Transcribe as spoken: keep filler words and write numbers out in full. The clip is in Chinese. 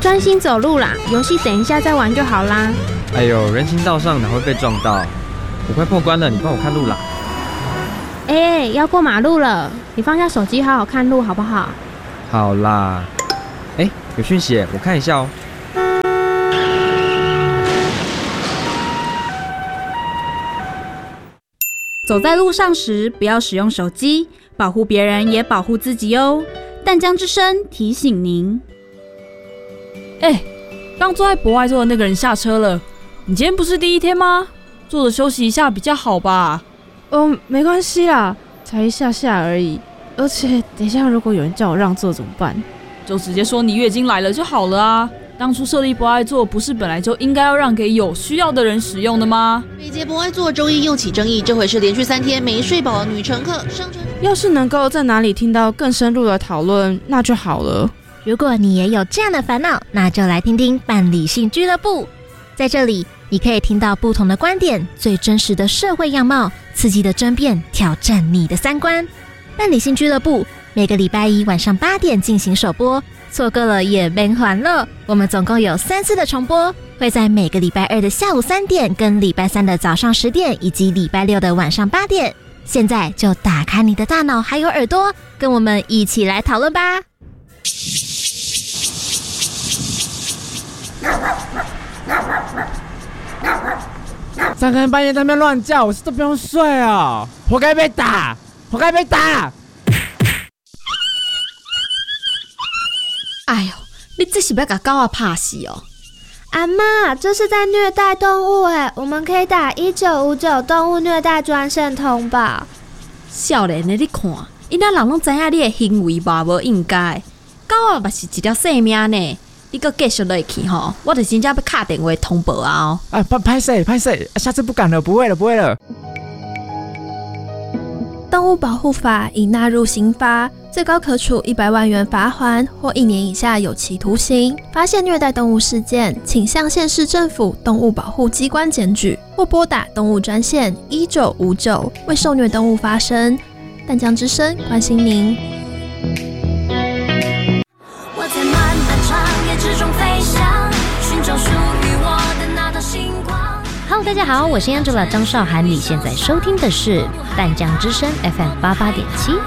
专心走路啦，游戏等一下再玩就好啦。 哎呦，人行道上哪会被撞到？我快破关了，你帮我看路啦。 哎、欸，要过马路了，你放下手机好好看路好不好？ 好啦。哎、欸，有讯息耶，我看一下哦。 走在路上时，不要使用手机，保护别人也保护自己哦。淡江之声提醒您。 哎、欸，刚坐在博爱座的那个人下车了。你今天不是第一天吗？坐着休息一下比较好吧？ 哦，没关系啦，才一下下而已。而且等一下如果有人叫我让座怎么办？ 就直接说你月经来了就好了啊。当初设立博爱座不是本来就应该要让给有需要的人使用的吗？ 每节博爱座周一又起争议，这回是连续三天没睡饱的女乘客上车。 要是能够在哪里听到更深入的讨论，那就好了。 如果你也有这样的烦恼，那就来听听伴理性俱乐部。在这里，你可以听到不同的观点，最真实的社会样貌，刺激的争辩，挑战你的三观。伴理性俱乐部每个礼拜一晚上八点进行首播，错过了也别还了。我们总共有三次的重播，会在每个礼拜二的下午三点、跟礼拜三的早上十点，以及礼拜六的晚上八点。现在就打开你的大脑还有耳朵，跟我们一起来讨论吧。 三更半夜在那边乱叫，我是都不用睡哦，活该被打，活该被打！ 哎呦，你这是要把狗仔拍死哦！ 阿嬷，这是在虐待动物哎，我们可以打一九五九动物虐待专线通报。 少年的你看，因仔人拢知影你的行为吧无应该，狗仔嘛是一条生命呢。你搁继续落去吼，我就真正要打电话通报啊！哦， 啊，拍拍谁拍谁，下次不敢了，不会了，不会了。 动物保护法已纳入刑法，最高可处一百万元罚锾或一年以下有期徒刑。发现虐待动物事件，请向县市政府动物保护机关检举，或拨打动物专线一九五九，为受虐动物发声。淡江之声关心您。 Hello， 大家好，我是 Angela 张韶涵，你现在收听的是淡江之声 F M 八八点七。